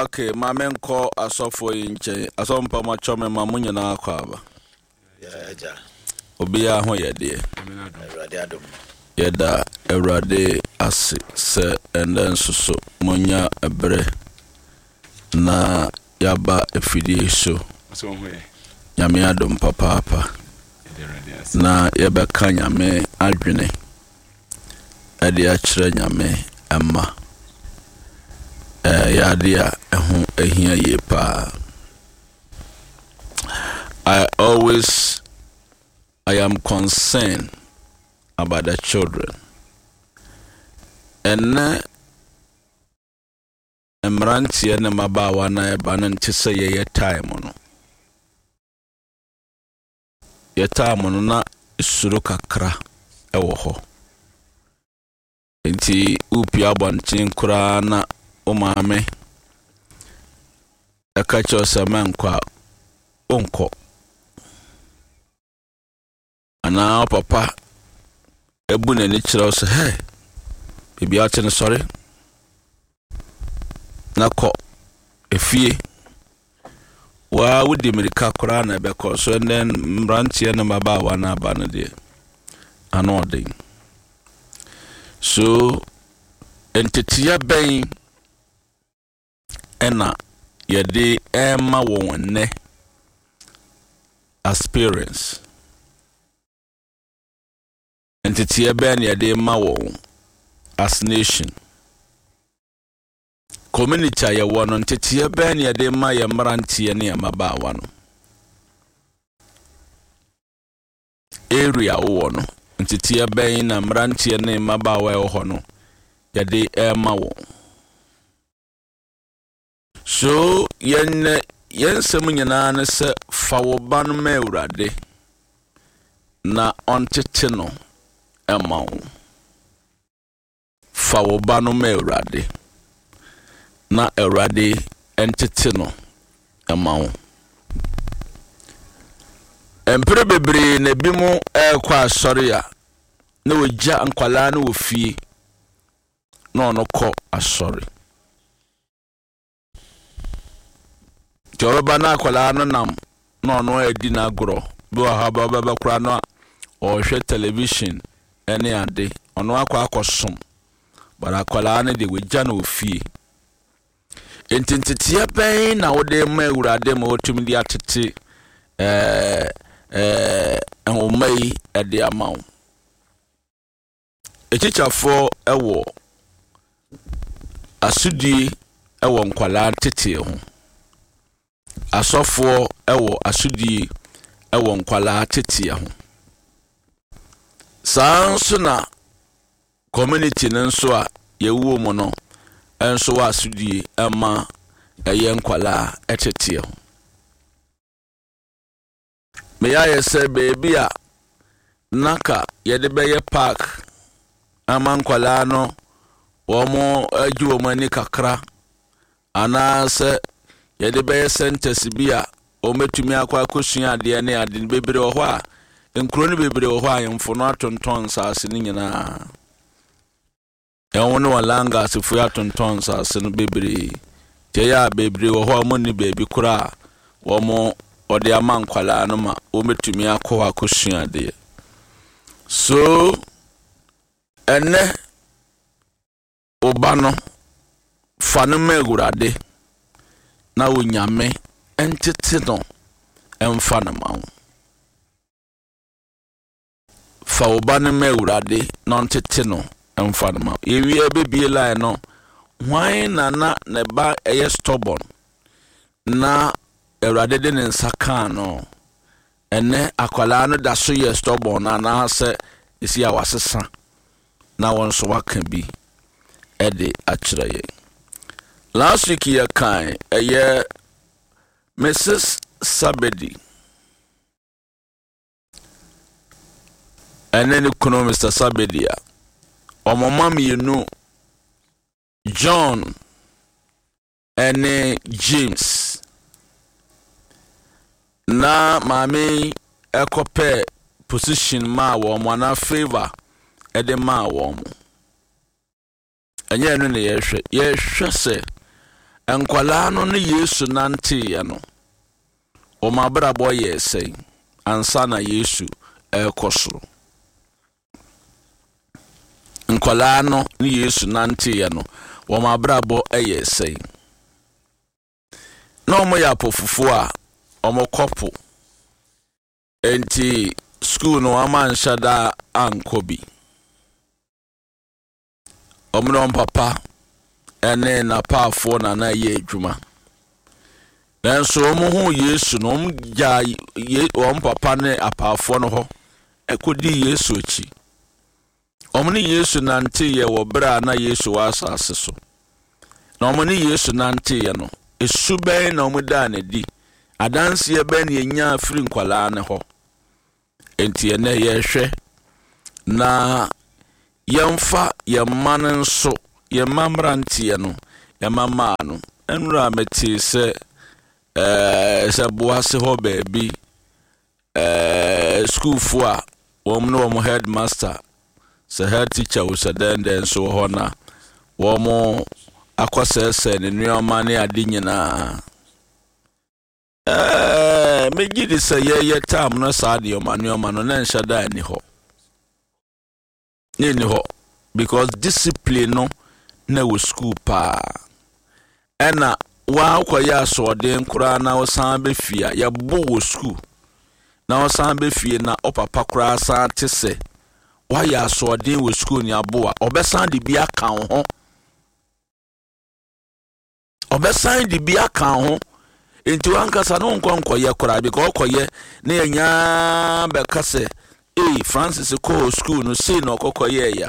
Okay, my men call a software in Che, a some pama chum and mamunya na quava. Obia ho ye dear. Yeda erade asi se and then so munya ebre na yaba efidie so. Nyame adom papa na yebeka nyame adwene ade a kire nyame amma yadia ehu ehia ye pa. I am concerned about the children. And emranti ene mabawa na eba na ntise ye time no. Ye time no na isuru kakra ewo ho. Enti upi abantin kura na o maame aka cho semen kwa onko ana papa ebu na ni kire so hey bibi ate ne sorry na ko efie wa wudi mirika kura na beko so and then mrantie na maba wa na ba no de anodin so entitia ben ena yede ema won ne experience entitia ben yede ema won as nation community ya wono entitia ben yede ema ya mrantie ne maba wa no area wono entitia ben na mrantie ne maba wa ho no yede ema won. So yen semu nyina ne se fa wo ba no ma Awurade na ontete no ema wo. Fa wo ba no ma Awurade na Awurade entete no ema wo. Empere bebre na bi mu kwa asori a na wogya ankwala na wofie na ono kɔ asori. Joroba na kwala no nam no edi na agro bi wa ha ba kura no o hwe television ene ade ono akwa akosom bara kwala no de wegya na ofie entintete ben na wode ma Awurade ma otumi di atete omai ade amaw echichafo ewo asudie ewo nkwala tete ho asofo ewo asudi ewo nkwala tete ho sanso na community nso a yewu mo no enso wa asudi ema eye nkwala etete ho me ya yese baby a naka yede beye park ama nkwala no wo mo aju mo ani kakra ana se yede be sentence bia o metumi akwa kosua ade ne ade bebre ho a enkro ne bebre ho a yemfo no atonton saase ne nyina e wonu walanga asefu atonton saase no bebre te ya bebre ho mo ni bebi kura wo mo ode amankwala no ma o metumi akwa kosua ade so ene obano fanu ma Awurade na wonyame entete no emfa na mawo fa obane ma Awurade na entete no emfa na mawo ewie bebie line no hwan na ne ba eye stubborn na Awurade de nsaka no ene akwala no da so ye stubborn na se esi awasesa na wonso waka bi ede akyereye. Last week ya kai Mrs. Sabedi and then Mr. Sabedia or mama John and James na mami ekope position ma wo mo na favor ede ma wo mo enye no ne yehwe se enkwala no ne Yesu nante ye no o mabrabo ye sei ansa na Yesu ekosoro enkwala no ne Yesu nante ye no o mabrabo ye sei no mo ya pofufu a o mo kopo enti school no amansha da ankobi omno papa ene na paafo na ye adwuma nanso omo hu Yesu no omgya papa ne apaafo no ho ekodi Yesu achi omne Yesu nante ye wo bra na Yesu wa asase so na omne Yesu nante ye no esubɛn na omuda na di adanse ye ben ye nya afiri nkwala ne ho enti ene ye hwɛ na yemfa ye manen so ye mamrantie no ye mama no enura meti se boase ho baby school fu a wo headmaster se head teacher wo se den so ho na wo mo akwasese ne nuoma ne ade nyina megidi se ye tam no sa de nuoma no na nhyada ni ho ni ho because discipline no na wo school pa ena wa akoya so de nkura na wo san be fia ya bo wo school na wo san be fie na opapa kura san tese wa ya so de wo school ni abo a obesan de bia kan ho obesan de bia kan ho enti wankasa no nkonkoye kura bi ko okoye na nya be kase Francis ko school no say no kokoye ya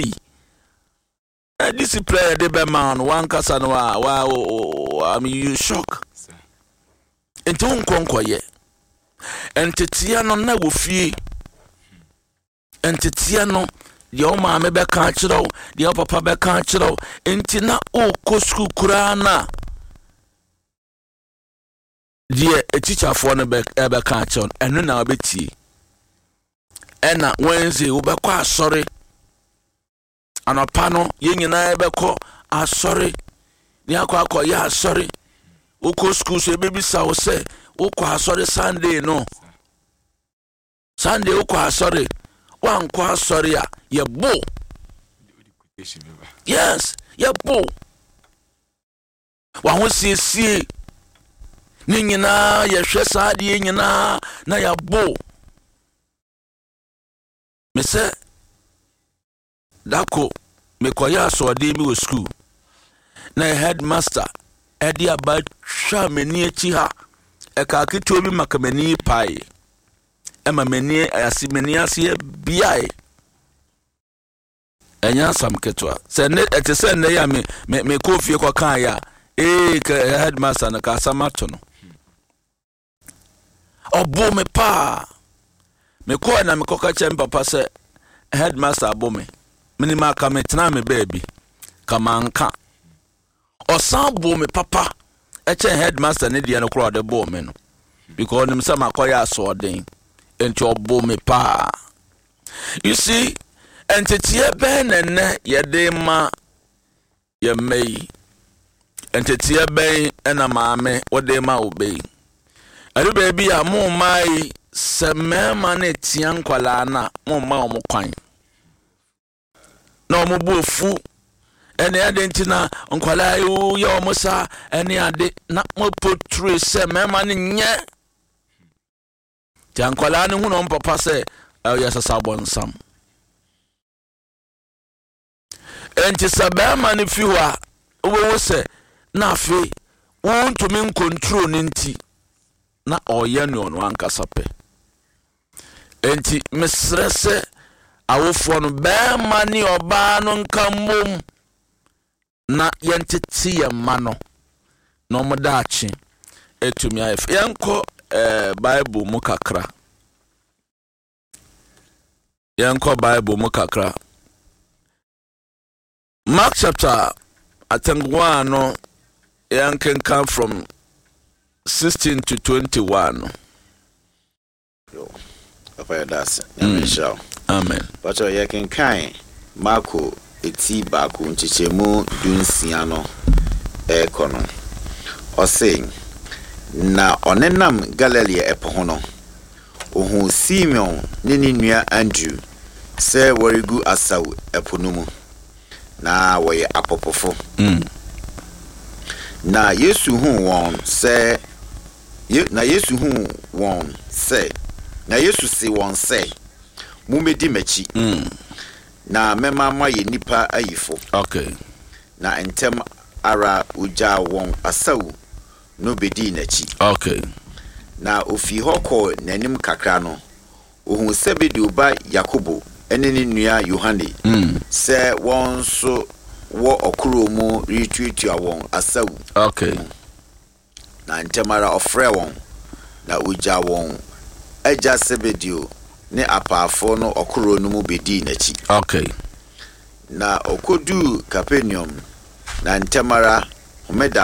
discipline de be man wankasa no I mean you shock enti nkonkoye entitia no na wo fie entitia no de o ma me be ka kiro de o papa be ka kiro enti na o ko school kura na die teacher for no be ka kiro enu na obeti ena Wednesday wo be kwa asori anapa no ye nyina be ko asori ni akwa ya asori wo ko school so be bisa wo se wo kwa asori Sunday no Sunday wo kwa asori wan kwa asori a ye bo yes ye bo wa ho siesie ni nyina ye hwe saade nyina na ya bo mese dako mekoya so de mi wo school na headmaster edi aba twa meni echi ha eka kito bi makamani pai ema meni meni ase biai enya sam ketwa se ne etese ne ya me kofie kwa kan ya headmaster na ka samato no obo me pa me ko na me koka chem papa se headmaster abo me minima ka me tena me baby kama nka osambo me papa eche headmaster ne dia no kro de bo me no because nim say makoya so den enti obo me pa you see entitie ben ne ye de ma ye mei entitie ben na maame wo de ma obei ari baby amu mai se mema ne tian kwala na mo ma o mo kwan na mo bofu ene ade ntina nkwala yo ya o musa ene ade na mo portray se mema ne nye tian kwala ne hu no papa se ya sasa bonsam enti se mema ne fiwa wo se na afi won to me control ne nti na oye no no ankasape enti mesrese awofo no be mani oba no nkambom na yenteti ye mano no modachi etumi ayef yanko bible mu kakra Mark chapter I think 1 no can come from 16 to 21. Amen. But you can kind Marco eti baako nchichemu dunsia no ekono ɔse na ɔnenam Galilee ɛpo ho no ohu Simeon ne ne nua Andrew sɛ wɔregu asaw ɛpo no mu na wɔyɛ apopofo. Na Yesu hu wɔn sɛ Yesu si wɔn sɛ mummedi m'akyi na mɛma moayɛ nipa ayifo. Okay. Na ntɛm ara ugya wɔn asaw no bedi n'akyi. Okay. Na ofi hɔ kɔ n'anim kakra no ohun Sebedeo ba Yakobo ene ne nua Yohane sɛ wɔn so wɔ okuro mu rituatua wɔn asaw. Okay. Na ntɛm ara ɔfrɛ wɔn na ugya wɔn agya Sebedeo ne apaafo no okuro no mu bedi n'akyi. Okay. Na okodu Capernaum na ntɛm ara homeda